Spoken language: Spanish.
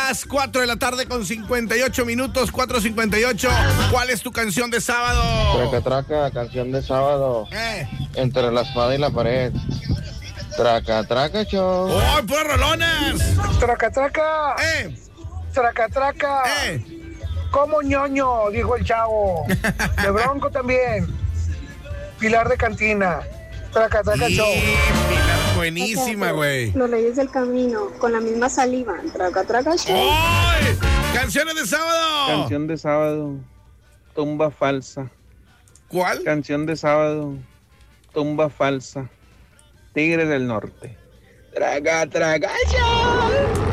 las 4 de la tarde con 58 minutos, 4:58. ¿Cuál es tu canción de sábado? Traca, traca, canción de sábado. Entre la espada y la pared. Traca, traca, show. ¡Oh, puras rolonas! Traca, traca. Traca, traca. Como ñoño, dijo el chavo. De Bronco también. Pilar de Cantina. Traca, traca, Sí, show. Pilar, buenísima, güey. Los Reyes del Camino, con la misma saliva. Traca, traca, show. ¡Ay! ¡Canciones de sábado! Canción de sábado, tumba falsa. ¿Cuál? Canción de sábado, tumba falsa. Tigre del Norte. Traga, traga, show.